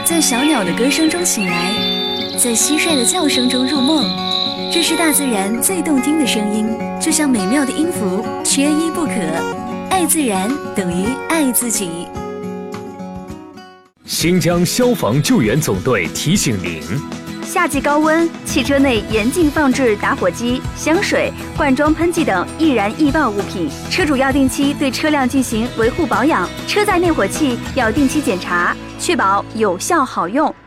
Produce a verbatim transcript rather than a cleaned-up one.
在小鸟的歌声中醒来，在蟋蟀的叫声中入梦。这是大自然最动听的声音，就像美妙的音符，缺一不可。爱自然等于爱自己。 新疆消防救援总队提醒您： 夏季高温，汽车内严禁放置打火机、香水、罐装喷剂等易燃易爆物品。车主要定期对车辆进行维护保养，车载灭火器要定期检查，确保有效好用。